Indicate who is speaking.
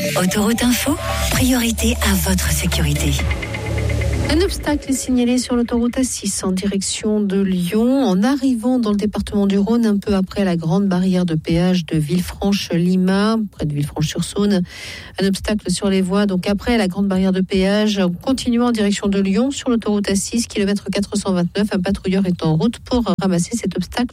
Speaker 1: Autoroute Info, priorité à votre sécurité.
Speaker 2: Un obstacle est signalé sur l'autoroute A6 en direction de Lyon, en arrivant dans le département du Rhône, un peu après la grande barrière de péage de Villefranche-Lima, près de Villefranche-sur-Saône. Un obstacle sur les voies, donc après la grande barrière de péage, continuant en direction de Lyon sur l'autoroute A6, kilomètre 429. Un patrouilleur est en route pour ramasser cet obstacle